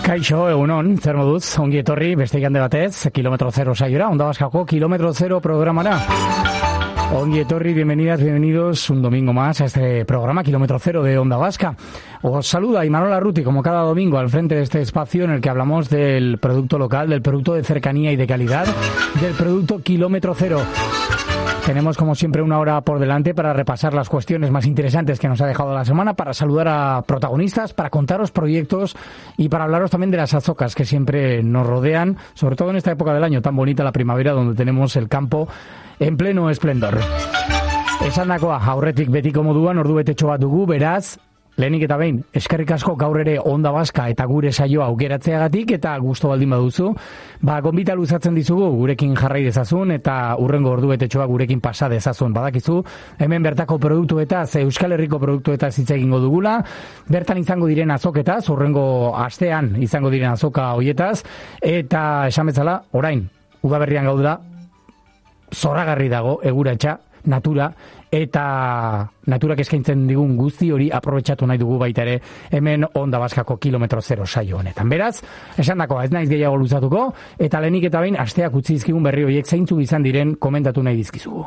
Kaixo, egunon, zer moduz, ongi etorri, beste igande batez, Kilometro Zero saiora, Onda Baskako Kilometro Zero programara. Ongi etorri, bienvenidas, bienvenidos un domingo más a este programa Kilómetro Cero de Onda Vasca. Os saluda Imanol Arruti, como cada domingo, al frente de este espacio en el que hablamos del producto local, del producto de cercanía y de calidad, del producto Kilómetro Cero. Tenemos, como siempre, una hora por delante para repasar las cuestiones más interesantes que nos ha dejado la semana, para saludar a protagonistas, para contaros proyectos y para hablaros también de las azocas que siempre nos rodean, sobre todo en esta época del año tan bonita, la primavera, donde tenemos el campo en pleno esplendor. Esandakoa, aurretik betiko moduan ordu betetxo bat dugu, beraz, lehenik eta behin, eskerrik asko gaur ere Onda Baska eta gure saioa aukeratzeagatik, eta gusto baldin baduzu, gonbita luzatzen dizugu gurekin jarrai dezazun eta urrengo ordu betetxoa gurekin pasa dezazun. Badakizu, hemen bertako produktuetaz, Euskal Herriko produktuetaz hitz egingo dugula, bertan izango diren azoketaz, urrengo astean izango diren azoka hoietaz, eta esan bezala, orain, udaberrian gaudela, zoragarri dago, eguratxa, natura, eta naturak eskaintzen digun guzti hori aprobetxatu nahi dugu baita ere hemen Onda Baskako Kilometro Zero saio honetan. Beraz, esandakoa, ez naiz gehiago luzatuko, eta lehenik eta behin asteak utzi dizkigun berri horiek zeintzuk izan diren komentatu nahi dizkizugu.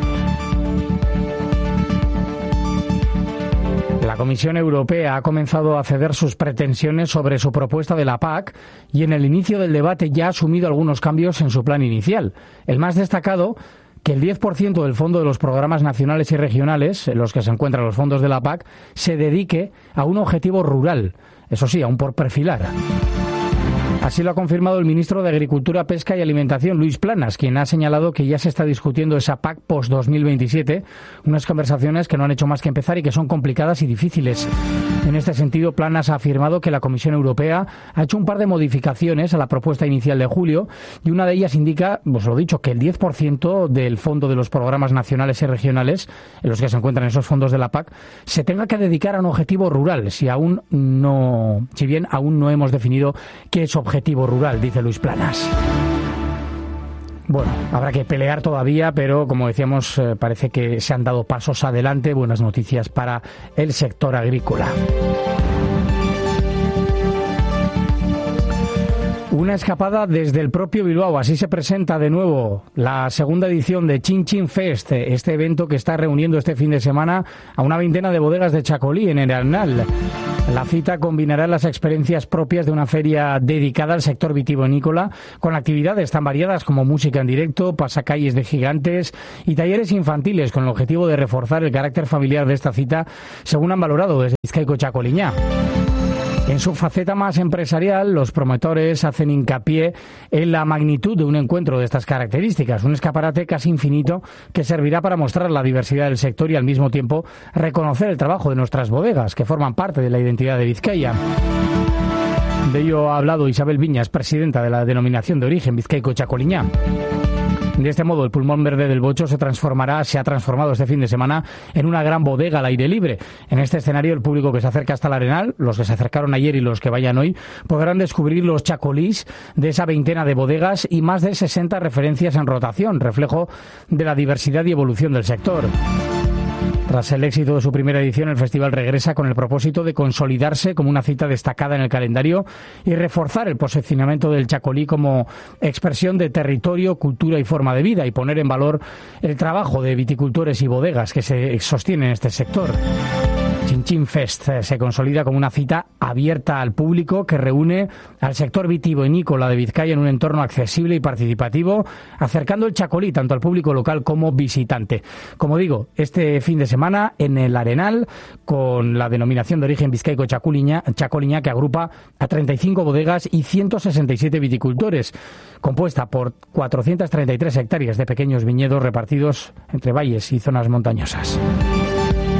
La Comisión Europea ha comenzado a ceder sus pretensiones sobre su propuesta de la PAC y en el inicio del debate ya ha asumido algunos cambios en su plan inicial. El más destacado, que el 10% del fondo de los programas nacionales y regionales, en los que se encuentran los fondos de la PAC, se dedique a un objetivo rural, eso sí, aún por perfilar. Así lo ha confirmado el ministro de Agricultura, Pesca y Alimentación, Luis Planas, quien ha señalado que ya se está discutiendo esa PAC post-2027, unas conversaciones que no han hecho más que empezar y que son complicadas y difíciles. En este sentido, Planas ha afirmado que la Comisión Europea ha hecho un par de modificaciones a la propuesta inicial de julio, y una de ellas indica, pues lo dicho, que el 10% del fondo de los programas nacionales y regionales, en los que se encuentran esos fondos de la PAC, se tenga que dedicar a un objetivo rural, si bien aún no hemos definido qué es objetivo rural, dice Luis Planas. Bueno, habrá que pelear todavía, pero como decíamos, parece que se han dado pasos adelante. Buenas noticias para el sector agrícola. Una escapada desde el propio Bilbao. Así se presenta de nuevo la segunda edición de Chin Chin Fest, este evento que está reuniendo este fin de semana a una veintena de bodegas de Chacolí en el Arenal. La cita combinará las experiencias propias de una feria dedicada al sector vitivinícola con actividades tan variadas como música en directo, pasacalles de gigantes y talleres infantiles, con el objetivo de reforzar el carácter familiar de esta cita, según han valorado desde Bizkaiko Txakoliña. En su faceta más empresarial, los promotores hacen hincapié en la magnitud de un encuentro de estas características, un escaparate casi infinito que servirá para mostrar la diversidad del sector y al mismo tiempo reconocer el trabajo de nuestras bodegas, que forman parte de la identidad de Vizcaya. De ello ha hablado Isabel Viñas, presidenta de la denominación de origen Bizkaiko Txakoliña. De este modo, el pulmón verde del Bocho se ha transformado este fin de semana en una gran bodega al aire libre. En este escenario, el público que se acerca hasta el Arenal, los que se acercaron ayer y los que vayan hoy, podrán descubrir los chacolís de esa veintena de bodegas y más de 60 referencias en rotación, reflejo de la diversidad y evolución del sector. Tras el éxito de su primera edición, el festival regresa con el propósito de consolidarse como una cita destacada en el calendario y reforzar el posicionamiento del Chacolí como expresión de territorio, cultura y forma de vida, y poner en valor el trabajo de viticultores y bodegas que se sostienen en este sector. Chin Chin Fest se consolida como una cita abierta al público que reúne al sector vitivinícola de Vizcaya en un entorno accesible y participativo, acercando el Chacolí tanto al público local como visitante. Como digo, este fin de semana en el Arenal, con la denominación de origen Bizkaiko Txakoliña, que agrupa a 35 bodegas y 167 viticultores, compuesta por 433 hectáreas de pequeños viñedos repartidos entre valles y zonas montañosas.